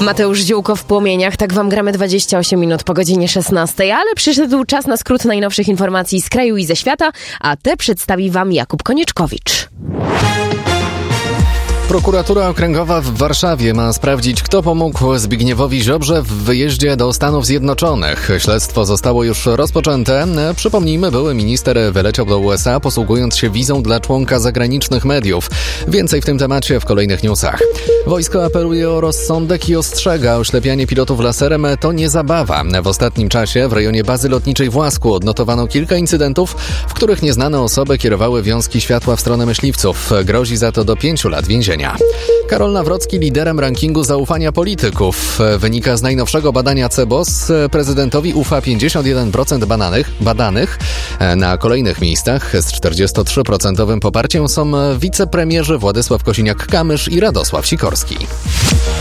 Mateusz Ziółko w płomieniach, tak wam gramy 28 minut po godzinie 16, ale przyszedł czas na skrót najnowszych informacji z kraju i ze świata, a te przedstawi wam Jakub Konieczkowicz. Prokuratura Okręgowa w Warszawie ma sprawdzić, kto pomógł Zbigniewowi Ziobrze w wyjeździe do Stanów Zjednoczonych. Śledztwo zostało już rozpoczęte. Przypomnijmy, były minister wyleciał do USA, posługując się wizą dla członka zagranicznych mediów. Więcej w tym temacie w kolejnych newsach. Wojsko apeluje o rozsądek i ostrzega, oślepianie pilotów laserem to nie zabawa. W ostatnim czasie w rejonie bazy lotniczej w Łasku odnotowano kilka incydentów, w których nieznane osoby kierowały wiązki światła w stronę myśliwców. Grozi za to do 5 lat więzienia. Karol Nawrocki liderem rankingu zaufania polityków. Wynika z najnowszego badania CBOS. Prezydentowi ufa 51% badanych. Na kolejnych miejscach z 43% poparciem są wicepremierzy Władysław Kosiniak-Kamysz i Radosław Sikorski.